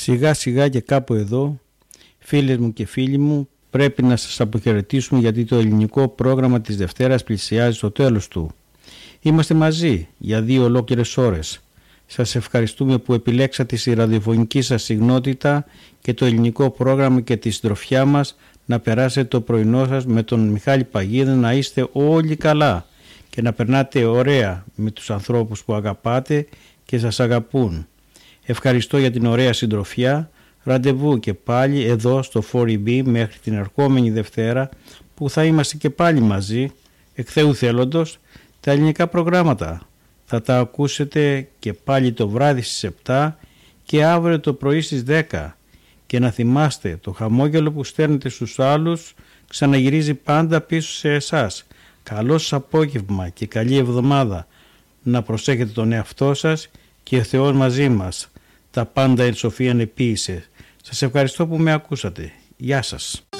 Σιγά σιγά και κάπου εδώ, φίλες μου και φίλοι μου, πρέπει να σας αποχαιρετήσουμε, γιατί το ελληνικό πρόγραμμα της Δευτέρας πλησιάζει στο τέλος του. Είμαστε μαζί για 2 ολόκληρες ώρες. Σας ευχαριστούμε που επιλέξατε στη ραδιοφωνική σας συχνότητα και το ελληνικό πρόγραμμα και τη συντροφιά μας να περάσετε το πρωινό σας με τον Μιχάλη Παγίδα, να είστε όλοι καλά και να περνάτε ωραία με τους ανθρώπους που αγαπάτε και σας αγαπούν. Ευχαριστώ για την ωραία συντροφιά. Ραντεβού και πάλι εδώ στο 4EB μέχρι την ερχόμενη Δευτέρα, που θα είμαστε και πάλι μαζί, εκ Θεού θέλοντος. Τα ελληνικά προγράμματα θα τα ακούσετε και πάλι το βράδυ στις 7 και αύριο το πρωί στις 10. Και να θυμάστε, το χαμόγελο που στέλνετε στους άλλους ξαναγυρίζει πάντα πίσω σε εσάς. Καλό σας απόγευμα και καλή εβδομάδα. Να προσέχετε τον εαυτό σας και ο Θεός μαζί μας. Τα πάντα εν σοφίαν επίησε. Σας ευχαριστώ που με ακούσατε. Γεια σας.